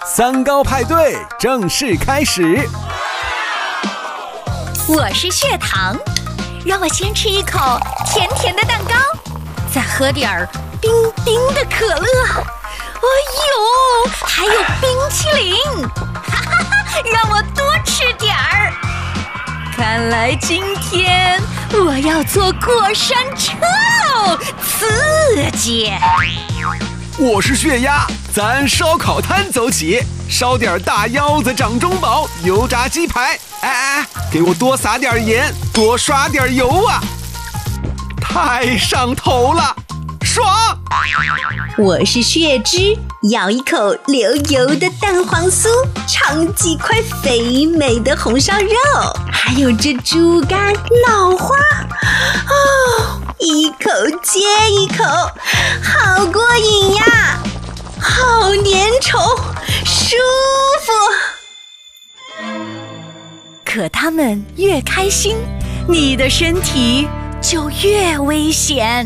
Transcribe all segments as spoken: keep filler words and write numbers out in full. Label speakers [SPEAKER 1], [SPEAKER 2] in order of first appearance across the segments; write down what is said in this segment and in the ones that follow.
[SPEAKER 1] 三高派对正式开始。
[SPEAKER 2] 我是血糖，让我先吃一口甜甜的蛋糕，再喝点儿冰冰的可乐。哎呦，还有冰淇淋，哈哈哈，让我多吃点儿。看来今天我要坐过山车喽，刺激！
[SPEAKER 1] 我是血压，咱烧烤摊走起，烧点大腰子掌中宝，油炸鸡排。哎哎，给我多撒点盐，多刷点油啊！太上头了，爽！
[SPEAKER 3] 我是血脂，咬一口流油的蛋黄酥，尝几块肥美的红烧肉，还有这猪肝脑花，哦，一口接一口，好过瘾呀，好粘稠，舒服。
[SPEAKER 2] 可他们越开心，你的身体就越危险。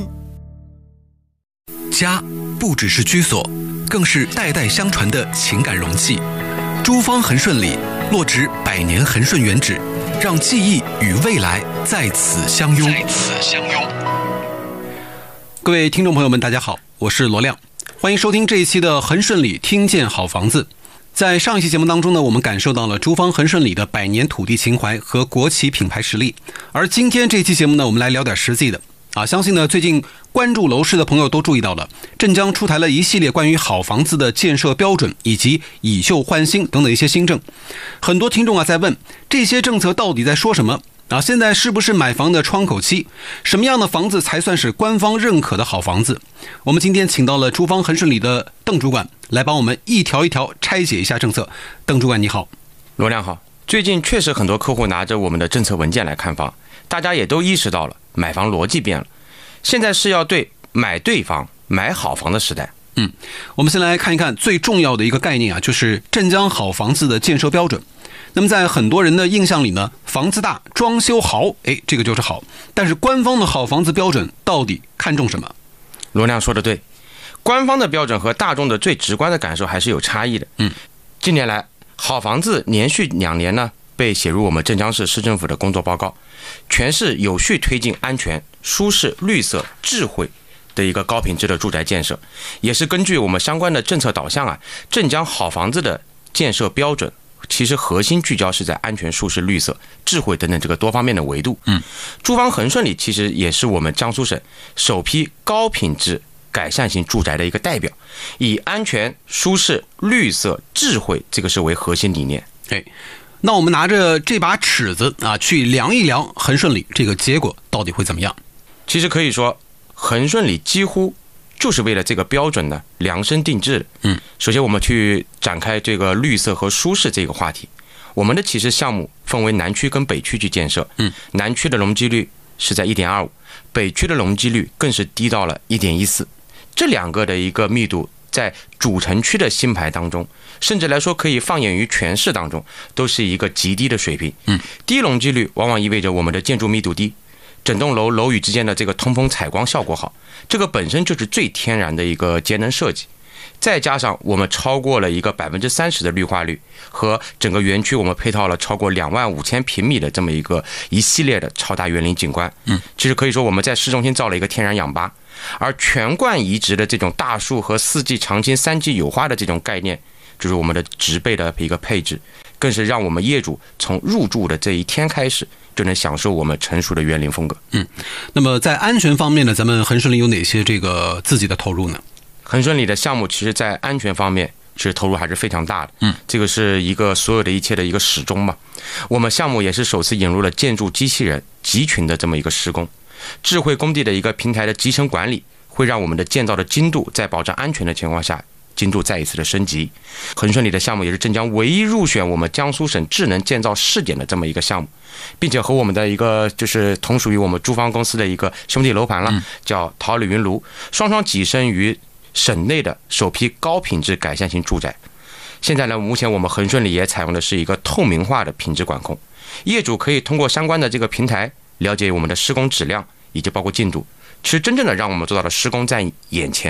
[SPEAKER 4] 家不只是居所，更是代代相传的情感容器。诸方恒顺里落植百年恒顺原址，让记忆与未来在此相拥。在此相拥。
[SPEAKER 5] 各位听众朋友们，大家好，我是罗亮，欢迎收听这一期的恒顺里听见好房子。在上一期节目当中呢，我们感受到了诸方恒顺里的百年土地情怀和国企品牌实力。而今天这期节目呢，我们来聊点实际的啊。相信呢，最近关注楼市的朋友都注意到了，镇江出台了一系列关于好房子的建设标准以及以旧换新等等一些新政。很多听众啊在问，这些政策到底在说什么啊？现在是不是买房的窗口期？什么样的房子才算是官方认可的好房子？我们今天请到了诸方恒顺里的邓主管来帮我们一条一条拆解一下政策。邓主管你好。
[SPEAKER 6] 罗亮好。最近确实很多客户拿着我们的政策文件来看房，大家也都意识到了买房逻辑变了，现在是要对买对房买好房的时代。
[SPEAKER 5] 嗯，我们先来看一看最重要的一个概念啊，就是镇江好房子的建设标准。那么在很多人的印象里呢，房子大装修豪，哎，这个就是好。但是官方的好房子标准到底看重什么？
[SPEAKER 6] 罗亮说的对，官方的标准和大众的最直观的感受还是有差异的。
[SPEAKER 5] 嗯，
[SPEAKER 6] 近年来好房子连续两年呢被写入我们镇江市市政府的工作报告，全市有序推进安全、舒适、绿色、智慧的一个高品质的住宅建设，也是根据我们相关的政策导向啊，镇江好房子的建设标准其实核心聚焦是在安全、舒适、绿色、智慧等等这个多方面的维度。
[SPEAKER 5] 嗯，
[SPEAKER 6] 诸方恒顺里其实也是我们江苏省首批高品质改善型住宅的一个代表，以安全、舒适、绿色、智慧这个是为核心理念。
[SPEAKER 5] 哎，那我们拿着这把尺子啊，去量一量恒顺里，这个结果到底会怎么样？
[SPEAKER 6] 其实可以说，恒顺里几乎就是为了这个标准呢量身定制的。
[SPEAKER 5] 嗯，
[SPEAKER 6] 首先我们去展开这个绿色和舒适这个话题。我们的其实项目分为南区跟北区去建设。
[SPEAKER 5] 嗯，
[SPEAKER 6] 南区的容积率是在 一点二五， 北区的容积率更是低到了 一点一四。这两个的一个密度在主城区的新牌当中，甚至来说可以放眼于全市当中，都是一个极低的水平。
[SPEAKER 5] 嗯，
[SPEAKER 6] 低容积率往往意味着我们的建筑密度低，整栋楼楼宇之间的这个通风采光效果好，这个本身就是最天然的一个节能设计。再加上我们超过了一个百分之三十的绿化率，和整个园区我们配套了超过两万五千平米的这么一个一系列的超大园林景观。
[SPEAKER 5] 嗯，
[SPEAKER 6] 其实可以说我们在市中心造了一个天然氧吧，而全冠移植的这种大树和四季常青、三季有花的这种概念，就是我们的植被的一个配置，更是让我们业主从入住的这一天开始就能享受我们成熟的园林风格。
[SPEAKER 5] 嗯，那么在安全方面呢，咱们恒顺里有哪些这个自己的投入呢？
[SPEAKER 6] 恒顺里的项目其实在安全方面其实投入还是非常大的。
[SPEAKER 5] 嗯，
[SPEAKER 6] 这个是一个所有的一切的一个始终嘛。我们项目也是首次引入了建筑机器人集群的这么一个施工，智慧工地的一个平台的集成管理，会让我们的建造的精度在保障安全的情况下，精度再一次的升级。恒顺里的项目也是镇江唯一入选我们江苏省智能建造试点的这么一个项目，并且和我们的一个就是同属于我们诸方公司的一个兄弟楼盘了，叫桃李云庐，双双跻身于省内的首批高品质改善型住宅。现在呢，目前我们恒顺里也采用的是一个透明化的品质管控，业主可以通过相关的这个平台了解我们的施工质量以及包括进度，其实真正的让我们做到了施工在眼前，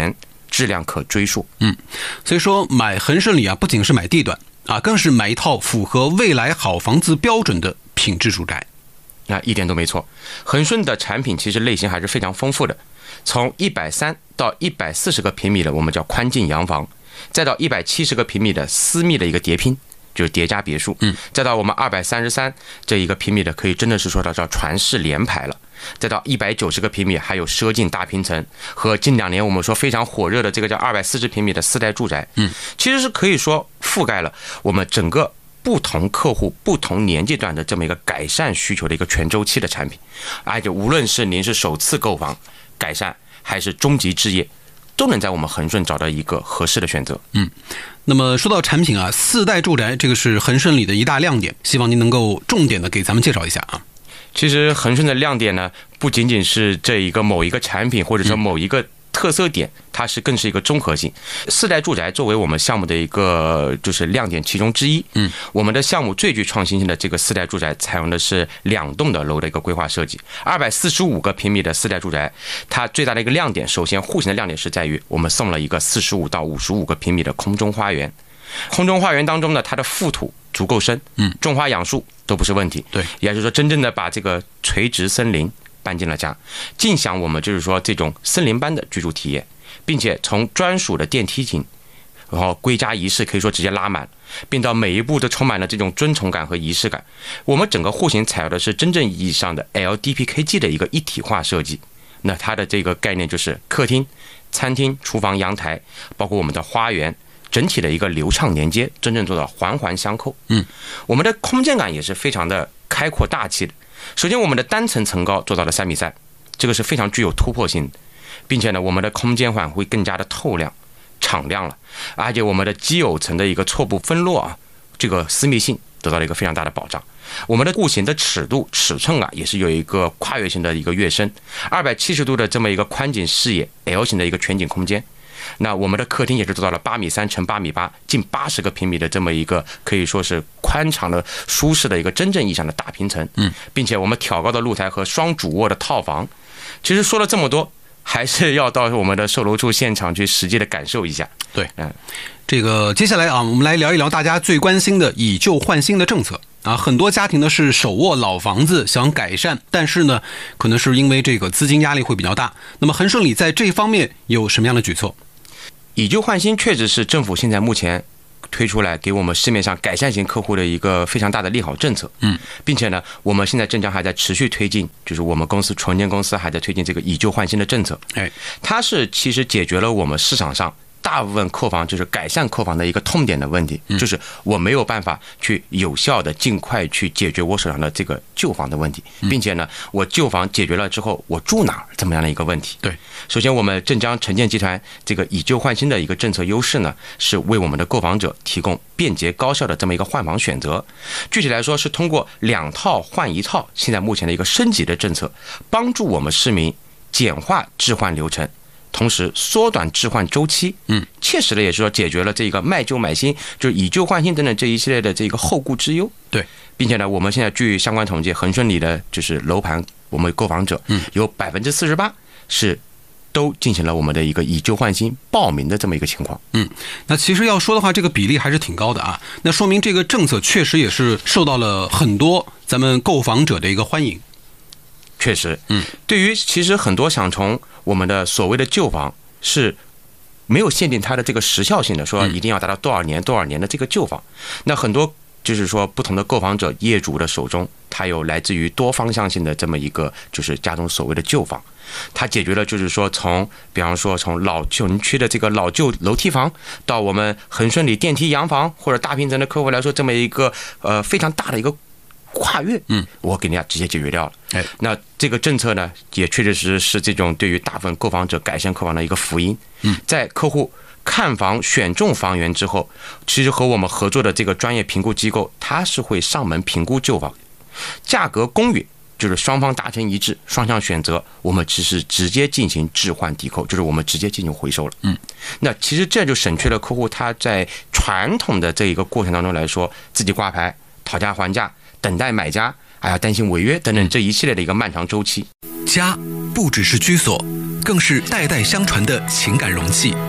[SPEAKER 6] 质量可追溯。
[SPEAKER 5] 嗯，所以说买恒顺里啊，不仅是买地段啊，更是买一套符合未来好房子标准的品质住宅。
[SPEAKER 6] 那一点都没错，恒顺的产品其实类型还是非常丰富的，从一百三到一百四十个平米的我们叫宽进洋房，再到一百七十个平米的私密的一个叠拼，就是叠加别墅，嗯，再到我们二百三十三这一个平米的，可以真的是说到叫传世联排了，再到一百九十个平米，还有奢进大平层和近两年我们说非常火热的这个叫二百四十平米的四代住宅，嗯，其实是可以说覆盖了我们整个不同客户不同年纪段的这么一个改善需求的一个全周期的产品，而且无论是您是首次购房改善还是中级置业，都能在我们恒顺找到一个合适的选择。
[SPEAKER 5] 嗯，那么说到产品啊，四代住宅这个是恒顺里的一大亮点，希望您能够重点的给咱们介绍一下啊。
[SPEAKER 6] 其实恒顺的亮点呢，不仅仅是这一个某一个产品或者说某一个特色点，它是更是一个综合性。四代住宅作为我们项目的一个就是亮点其中之一。嗯，我们的项目最具创新性的这个四代住宅采用的是两栋的楼的一个规划设计，二百四十五个平米的四代住宅，它最大的一个亮点，首先户型的亮点是在于我们送了一个四十五到五十五个平米的空中花园。空中花园当中呢，它的覆土足够深，嗯，种花养树都不是问题。对，也就是说真正的把这个垂直森林搬进了家，尽享我们就是说这种森林般的居住体验，并且从专属的电梯亭，然后归家仪式可以说直接拉满，并到每一步都充满了这种尊崇感和仪式感。我们整个户型采用的是真正意义上的 L D P K G 的一个一体化设计。那它的这个概念就是客厅、餐厅、厨房、阳台，包括我们的花园，整体的一个流畅连接，真正做到环环相扣。嗯，我们的空间感也是非常的开阔大气的。首先，我们的单层层高做到了三米三，这个是非常具有突破性的，并且呢，我们的空间感会更加的透亮、敞亮了，而且我们的基偶层的一个错布分落啊，这个私密性得到了一个非常大的保障。我们的户型的尺度、尺寸啊，也是有一个跨越性的一个跃升，二百七十度的这么一个宽景视野 L 型的一个全景空间。那我们的客厅也是做到了八米三乘八米八，近八十个平米的这么一个可以说是宽敞的、舒适的一个真正意义上的大平层。嗯，并且我们挑高的露台和双主卧的套房。其实说了这么多，还是要到我们的售楼处现场去实际的感受一下。
[SPEAKER 5] 对，嗯，这个接下来啊，我们来聊一聊大家最关心的以旧换新的政策。啊，很多家庭呢是手握老房子想改善，但是呢，可能是因为这个资金压力会比较大。那么恒顺里在这方面有什么样的举措？
[SPEAKER 6] 以旧换新确实是政府现在目前推出来给我们市面上改善型客户的一个非常大的利好政策。嗯，并且呢，我们现在镇江还在持续推进，就是我们公司纯建公司还在推进这个以旧换新的政策。哎，它是其实解决了我们市场上大部分购房就是改善购房的一个痛点的问题，就是我没有办法去有效的尽快去解决我手上的这个旧房的问题，并且呢，我旧房解决了之后，我住哪儿这么样的一个问题。对，首先我们镇江城建集团这个以旧换新的一个政策优势呢，是为我们的购房者提供便捷高效的这么一个换房选择。具体来说，是通过两套换一套，现在目前的一个升级的政策，帮助我们市民简化置换流程，同时缩短置换周期，嗯，切实的也是说解决了这个卖旧买新，就是以旧换新等等这一系列的这个后顾之忧。对，并且呢，我们现在据相关统计，恒顺里的就是楼盘，我们购房者，嗯，有百分之四十八是都进行了我们的一个以旧换新报名的这么一个情况。
[SPEAKER 5] 嗯，那其实要说的话，这个比例还是挺高的啊。那说明这个政策确实也是受到了很多咱们购房者的一个欢迎。
[SPEAKER 6] 确实，嗯，对于其实很多想从我们的所谓的旧房是没有限定它的这个时效性的，说一定要达到多少年多少年的这个旧房，那很多就是说不同的购房者业主的手中，它有来自于多方向性的这么一个就是家中所谓的旧房，它解决了就是说从比方说从老旧区的这个老旧楼梯房到我们恒顺里电梯洋房或者大平层的客户来说，这么一个呃非常大的一个跨越，嗯，我给人家直接解决掉了。哎，那这个政策呢，也确确实实是这种对于大部分购房者改善购房的一个福音。嗯，在客户看房选中房源之后，其实和我们合作的这个专业评估机构，它是会上门评估旧房，价格公允，就是双方达成一致，双向选择，我们只是直接进行置换抵扣，就是我们直接进行回收了。嗯，那其实这就省去了客户他在传统的这一个过程当中来说，自己挂牌、讨价还价、等待买家，还要担心违约等等这一系列的一个漫长周期。
[SPEAKER 4] 家不只是居所，更是代代相传的情感容器。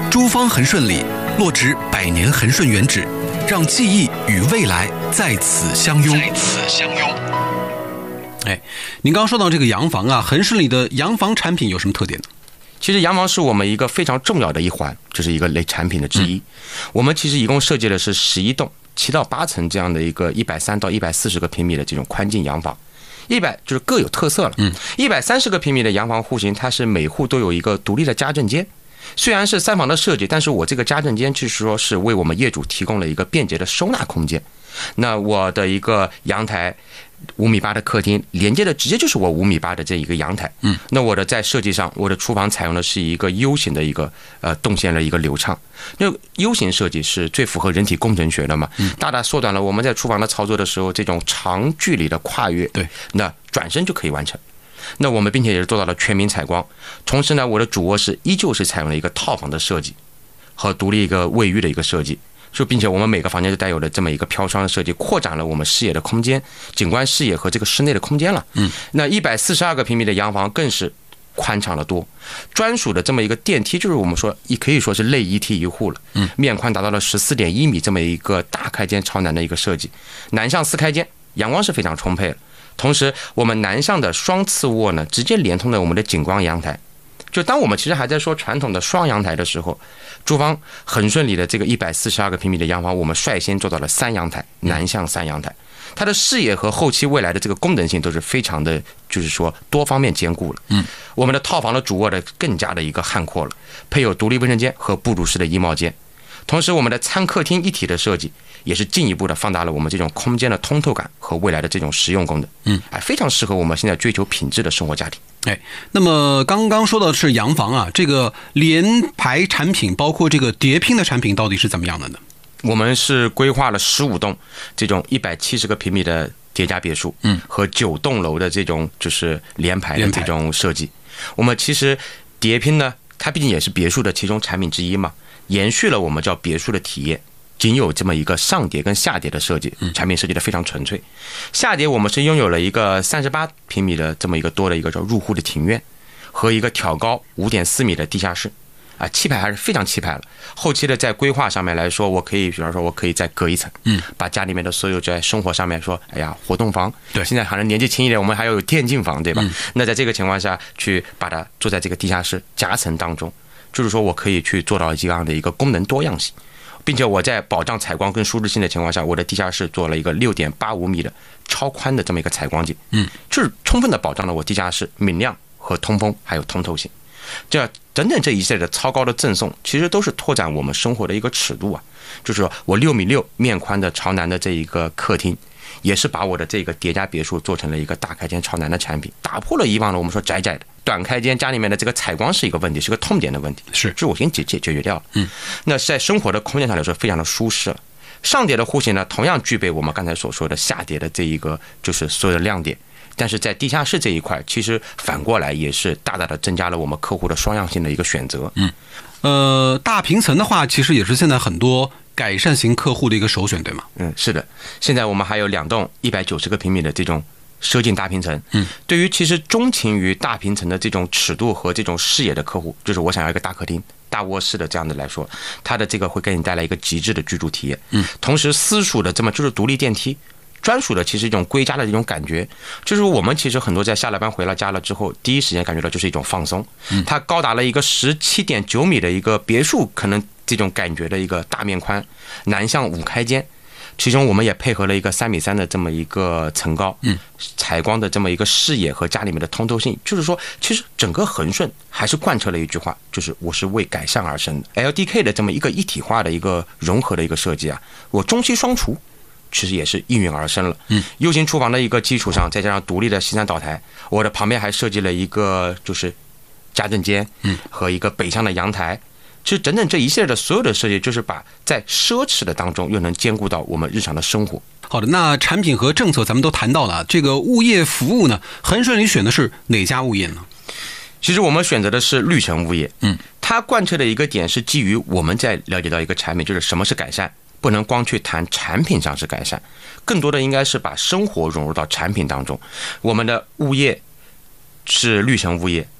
[SPEAKER 4] 诸方恒顺里，落植百年恒顺原址，让记忆与未来在此相拥。在此相拥。
[SPEAKER 5] 哎，您刚刚说到这个洋房啊，恒顺里的洋房产品有什么特点呢？
[SPEAKER 6] 其实洋房是我们一个非常重要的一环，就是一个类产品的之一。嗯、我们其实一共设计的是十一栋七到八层这样的一个一百三到一百四十个平米的这种宽进洋房。一百就是各有特色了。嗯，一百三十个平米的洋房户型，它是每户都有一个独立的家政间。虽然是三房的设计，但是我这个家政间就是说是为我们业主提供了一个便捷的收纳空间。那我的一个阳台五米八的客厅连接的直接就是我五米八的这一个阳台。嗯，那我的在设计上，我的厨房采用的是一个 U 型的一个呃动线的一个流畅。那 U 型设计是最符合人体工程学的嘛，大大缩短了我们在厨房的操作的时候这种长距离的跨越。对，那转身就可以完成。那我们并且也是做到了全民采光，同时呢，我的主卧室依旧是采用了一个套房的设计和独立一个卫浴的一个设计。就并且我们每个房间都带有了这么一个飘窗的设计，扩展了我们视野的空间、景观视野和这个室内的空间了。嗯，那一百四十二个平米的洋房更是宽敞得多，专属的这么一个电梯，就是我们说也可以说是类一梯一户了。嗯，面宽达到了十四点一米，这么一个大开间朝南的一个设计，南向四开间，阳光是非常充沛的。同时，我们南向的双次卧呢，直接连通了我们的景观阳台。就当我们其实还在说传统的双阳台的时候，诸方恒顺里的这个一百四十二个平米的洋房，我们率先做到了三阳台，南向三阳台。它的视野和后期未来的这个功能性都是非常的，就是说多方面兼顾了。嗯，我们的套房的主卧的更加的一个涵括了，配有独立卫生间和部主式的衣帽间。同时，我们的餐客厅一体的设计，也是进一步的放大了我们这种空间的通透感和未来的这种实用功能。嗯，哎，非常适合我们现在追求品质的生活家庭。
[SPEAKER 5] 哎，那么刚刚说到的是洋房啊，这个联排产品包括这个叠拼的产品到底是怎么样的呢？
[SPEAKER 6] 我们是规划了十五栋这种一百七十个平米的叠加别墅，嗯，和九栋楼的这种就是联排的这种设计。我们其实叠拼呢，它毕竟也是别墅的其中产品之一嘛，延续了我们叫别墅的体验。仅有这么一个上叠跟下叠的设计，产品设计的非常纯粹。下叠我们是拥有了一个三十八平米的这么一个多的一个叫入户的庭院，和一个挑高五点四米的地下室，啊，气派还是非常气派了。后期的在规划上面来说，我可以，比方说我可以再隔一层，嗯，把家里面的所有在生活上面说，哎呀，活动房，对，现在可能年纪轻一点，我们还要有电竞房，对吧？嗯、那在这个情况下去把它做在这个地下室夹层当中，就是说我可以去做到这样的一个功能多样性。并且我在保障采光跟舒适性的情况下，我的地下室做了一个六点八五米的超宽的这么一个采光镜，嗯，就是充分的保障了我地下室明亮和通风还有通透性。这整整这一系列的超高的赠送，其实都是拓展我们生活的一个尺度啊。就是说我六米六面宽的朝南的这一个客厅，也是把我的这个叠加别墅做成了一个大开间朝南的产品，打破了以往的我们说窄窄的短开间家里面的这个采光是一个问题，是个痛点的问题，是，是我先解解解决掉了。嗯，那在生活的空间上来说非常的舒适了。上叠的户型呢，同样具备我们刚才所说的下叠的这一个就是所有的亮点，但是在地下室这一块，其实反过来也是大大的增加了我们客户的双样性的一个选择。嗯，
[SPEAKER 5] 呃，大平层的话，其实也是现在很多改善型客户的一个首选，对吗？
[SPEAKER 6] 嗯，是的。现在我们还有两栋一百九十个平米的这种奢进大平层。嗯，对于其实钟情于大平层的这种尺度和这种视野的客户，就是我想要一个大客厅、大卧室的这样的来说，它的这个会给你带来一个极致的居住体验。嗯，同时私属的这么就是独立电梯。专属的其实一种归家的这种感觉，就是我们其实很多在下了班回了家了之后，第一时间感觉到就是一种放松。它高达了一个十七点九米的一个别墅，可能这种感觉的一个大面宽，南向五开间，其中我们也配合了一个三米三的这么一个层高，嗯，采光的这么一个视野和家里面的通透性，就是说，其实整个恒顺还是贯彻了一句话，就是我是为改善而生的。L D K 的这么一个一体化的一个融合的一个设计啊，我中西双厨。其实也是应运而生了。嗯 ，U 型厨房的一个基础上，再加上独立的西餐岛台，我的旁边还设计了一个就是家政间，嗯，和一个北向的阳台。其实整整这一系列的所有的设计，就是把在奢侈的当中又能兼顾到我们日常的生活。
[SPEAKER 5] 好的，那产品和政策咱们都谈到了，这个物业服务呢，恒顺里选的是哪家物业呢？
[SPEAKER 6] 其实我们选择的是绿城物业，嗯，它贯彻的一个点是基于我们在了解到一个产品，就是什么是改善。不能光去谈产品上是改善，更多的应该是把生活融入到产品当中。我们的物业是绿城物业，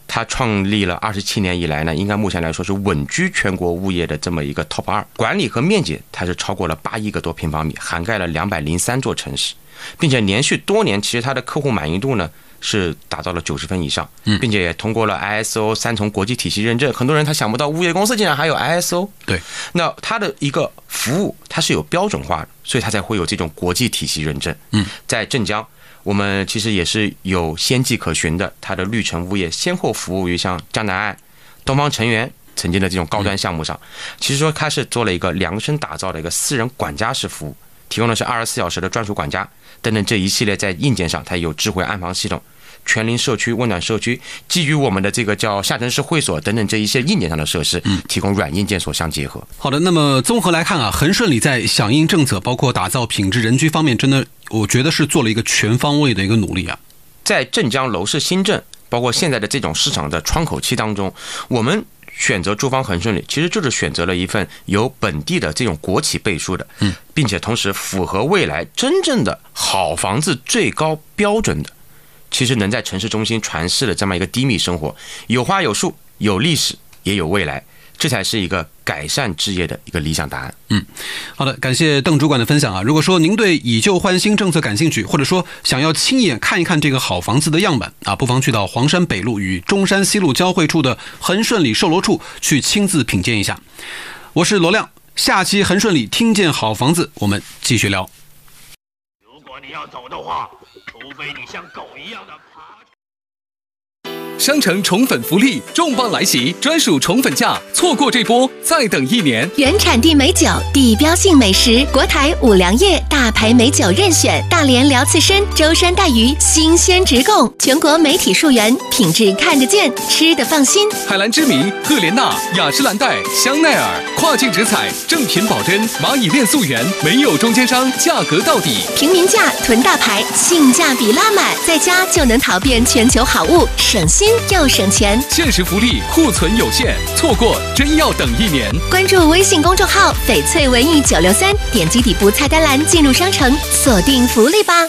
[SPEAKER 6] 它创立了二十七年以来呢，应该目前来说是稳居全国物业的这么一个 top 二，管理和面积它是超过了八亿个多平方米，涵盖了两百零三座城市，并且连续多年，其实它的客户满意度呢是达到了九十分以上，并且也通过了 I S O 三重国际体系认证。很多人他想不到物业公司竟然还有 I S O。
[SPEAKER 5] 对，
[SPEAKER 6] 那它的一个服务它是有标准化的，所以它才会有这种国际体系认证。嗯，在镇江，我们其实也是有先迹可循的，它的绿城物业先后服务于像江南岸、东方成园曾经的这种高端项目上。其实说它是做了一个量身打造的一个私人管家式服务，提供的是二十四小时的专属管家等等这一系列，在硬件上它有智慧暗房系统、全龄社区、温暖社区，基于我们的这个叫下沉式会所等等这一些硬件上的设施，提供软硬件所相结合。
[SPEAKER 5] 好的，那么综合来看啊，恒顺里在响应政策，包括打造品质人居方面，真的我觉得是做了一个全方位的一个努力啊。
[SPEAKER 6] 在镇江楼市新政，包括现在的这种市场的窗口期当中，我们选择珠方恒顺里，其实就是选择了一份有本地的这种国企背书的，嗯，并且同时符合未来真正的好房子最高标准的，其实能在城市中心传世的这么一个低密生活，有花有树，有历史，也有未来，这才是一个改善置业的一个理想答案。
[SPEAKER 5] 嗯，好的，感谢邓主管的分享啊。如果说您对以旧换新政策感兴趣，或者说想要亲眼看一看这个好房子的样板啊，不妨去到黄山北路与中山西路交汇处的恒顺里售楼处去亲自品鉴一下。我是罗亮，下期恒顺里听见好房子，我们继续聊。
[SPEAKER 7] 如果你要走的话，除非你像狗一样的爬。
[SPEAKER 8] 商城宠粉福利重磅来袭，专属宠粉价，错过这波再等一年。
[SPEAKER 2] 原产地美酒，地标性美食，国台五粮液大牌美酒任选，大连辽刺参、舟山带鱼新鲜直供，全国媒体溯源，品质看得见，吃得放心。
[SPEAKER 8] 海蓝之谜、赫莲娜、雅诗兰黛、香奈儿，跨境直采，正品保真，蚂蚁链溯源，没有中间商，价格到底。
[SPEAKER 2] 平民价囤大牌，性价比拉满，在家就能淘遍全球好物，省心又省钱。
[SPEAKER 8] 限时福利，库存有限，错过真要等一年。
[SPEAKER 2] 关注微信公众号翡翠文艺九六三，点击底部菜单栏进入商城，锁定福利吧。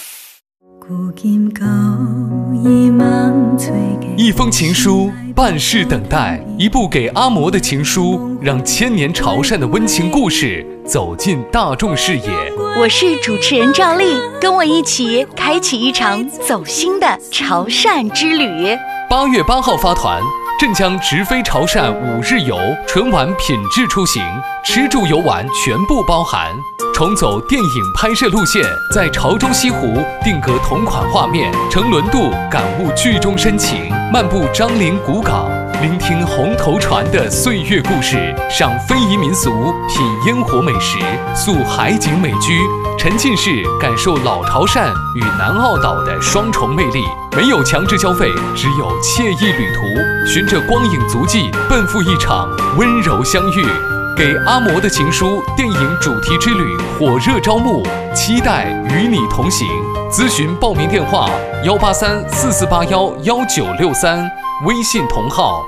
[SPEAKER 8] 一封情书，半世等待，一部给阿嬷的情书，让千年潮汕的温情故事走进大众视野。
[SPEAKER 9] 我是主持人赵丽，跟我一起开启一场走心的潮汕之旅。
[SPEAKER 8] 八月八号发团，镇江直飞潮汕五日游，纯玩品质出行，吃住游玩全部包含。重走电影拍摄路线，在潮州西湖定格同款画面，乘轮渡感悟剧中深情，漫步樟林古港，聆听红头船的岁月故事，赏非遗民俗，品烟火美食，宿海景美居，沉浸式感受老潮汕与南澳岛的双重魅力。没有强制消费，只有惬意旅途，循着光影足迹，奔赴一场温柔相遇。给阿嬷的情书电影主题之旅火热招募，期待与你同行。咨询报名电话：幺八三四四八幺幺九六三，微信同号。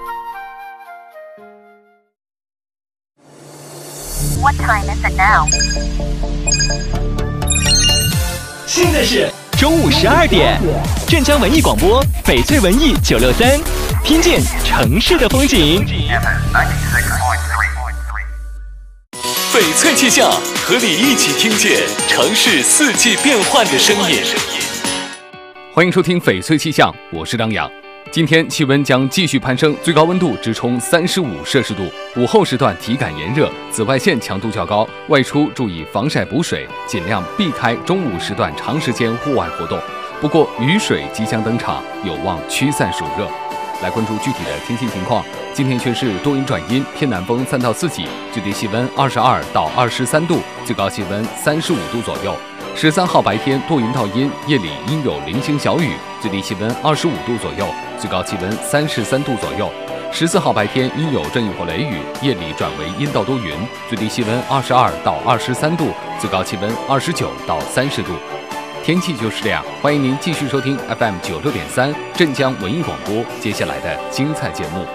[SPEAKER 9] What time is it now？
[SPEAKER 10] 现在是中午十二点，镇江文艺广播翡翠文艺九六三，听见城市的风景。翡翠气象，和你一起听见城市四季变换的声音。
[SPEAKER 8] 欢迎收听翡翠气象，我是张扬。今天气温将继续攀升，最高温度直冲三十五摄氏度。午后时段体感炎热，紫外线强度较高，外出注意防晒补水，尽量避开中午时段长时间户外活动。不过雨水即将登场，有望驱散暑热。来关注具体的天气情况。今天全市多云转阴，偏南风三到四级，最低气温二十二到二十三度，最高气温三十五度左右。十三号白天多云到阴，夜里阴有零星小雨，最低气温二十五度左右，最高气温三十三度左右。十四号白天阴有阵雨或雷雨，夜里转为阴到多云，最低气温二十二到二十三度，最高气温二十九到三十度。天气就是这样，欢迎您继续收听 F M 九六点三镇江文艺广播接下来的精彩节目。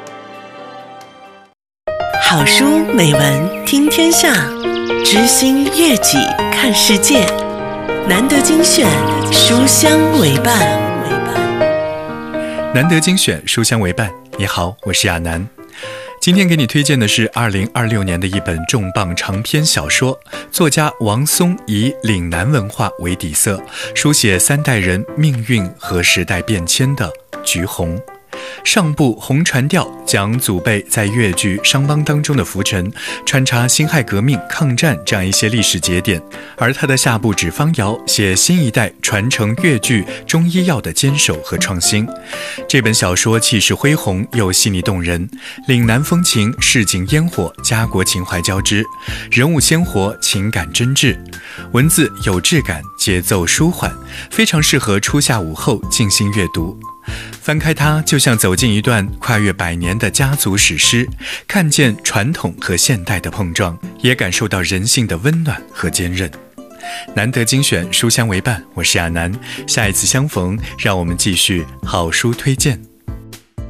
[SPEAKER 11] 好书美文听天下，知心悦己看世界，难得精选，书香为伴。
[SPEAKER 12] 难得精选，书香为伴。你好，我是亚楠。今天给你推荐的是二零二六年的一本重磅长篇小说，作家王松以岭南文化为底色，书写三代人命运和时代变迁的《橘红》。上部《红船调》讲祖辈在越剧商帮当中的浮沉，穿插辛亥革命、抗战这样一些历史节点，而他的下部《纸坊谣》写新一代传承越剧中医药的坚守和创新。这本小说气势恢宏又细腻动人，岭南风情、市井烟火、家国情怀交织，人物鲜活，情感真挚，文字有质感，节奏舒缓，非常适合初夏午后静心阅读。翻开它，就像走进一段跨越百年的家族史诗，看见传统和现代的碰撞，也感受到人性的温暖和坚韧。难得精选，书香为伴，我是亚楠，下一次相逢，让我们继续好书推荐。